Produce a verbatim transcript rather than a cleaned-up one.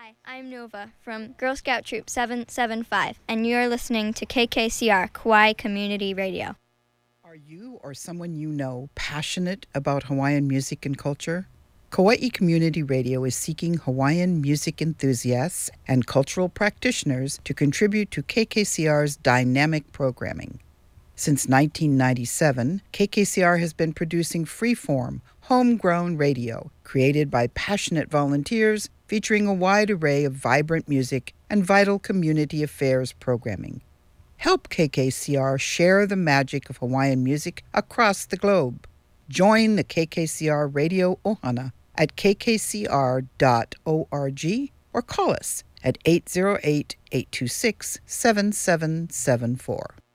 Hi, I'm Nova from Girl Scout Troop seven seven five, and you're listening to K K C R Kauai Community Radio. Are you or someone you know passionate about Hawaiian music and culture? Kauai Community Radio is seeking Hawaiian music enthusiasts and cultural practitioners to contribute to K K C R's dynamic programming. Since nineteen ninety-seven, K K C R has been producing freeform, homegrown radio created by passionate volunteers featuring a wide array of vibrant music and vital community affairs programming. Help K K C R share the magic of Hawaiian music across the globe. Join the K K C R Radio Ohana at k k c r dot org or call us at eight zero eight, eight two six, seven seven seven four.